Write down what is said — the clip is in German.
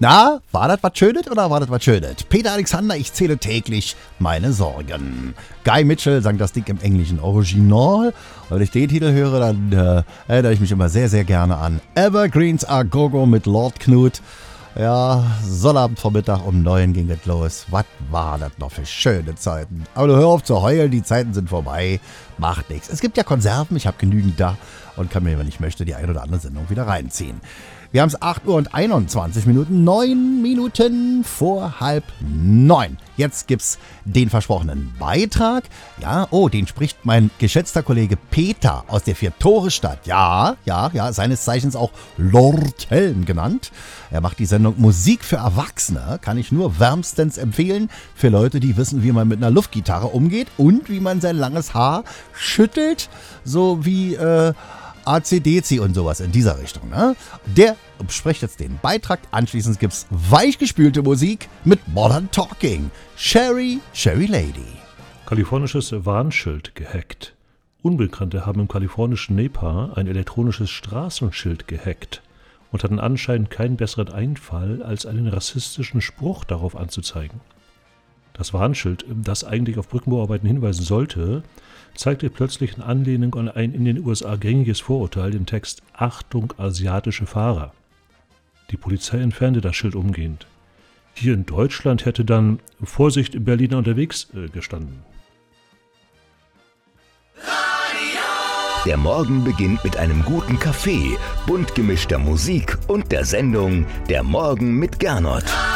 Na, war das was Schönes oder war das was Schönes? Peter Alexander, ich zähle täglich meine Sorgen. Guy Mitchell sang das Ding im englischen Original. Und wenn ich den Titel höre, dann erinnere ich mich immer sehr, sehr gerne an Evergreens A Go-Go mit Lord Knut. Ja, Sonnabendvormittag um 9 ging es los. Was war das noch für schöne Zeiten? Aber du hör auf zu heulen, die Zeiten sind vorbei. Macht nichts. Es gibt ja Konserven, ich habe genügend da und kann mir, wenn ich möchte, die ein oder andere Sendung wieder reinziehen. Wir haben es 8 Uhr und 21 Minuten, 9 Minuten vor 8:30. Jetzt gibt's den versprochenen Beitrag. Ja, oh, den spricht mein geschätzter Kollege Peter aus der Vier-Tore-Stadt. Ja, seines Zeichens auch Lord Helm genannt. Er macht die Sendung Musik für Erwachsene, kann ich nur wärmstens empfehlen, für Leute, die wissen, wie man mit einer Luftgitarre umgeht und wie man sein langes Haar schüttelt, so wie AC/DC und sowas in dieser Richtung. Ne? Der spricht jetzt den Beitrag. Anschließend gibt's weichgespülte Musik mit Modern Talking. Sherry Lady. Kalifornisches Warnschild gehackt. Unbekannte haben im kalifornischen Napa ein elektronisches Straßenschild gehackt und hatten anscheinend keinen besseren Einfall, als einen rassistischen Spruch darauf anzuzeigen. Das Warnschild, das eigentlich auf Brückenbauarbeiten hinweisen sollte, zeigte plötzlich in Anlehnung an ein in den USA gängiges Vorurteil den Text »Achtung, asiatische Fahrer«. Die Polizei entfernte das Schild umgehend. Hier in Deutschland hätte dann »Vorsicht, Berliner unterwegs« gestanden. Der Morgen beginnt mit einem guten Kaffee, bunt gemischter Musik und der Sendung »Der Morgen mit Gernot«.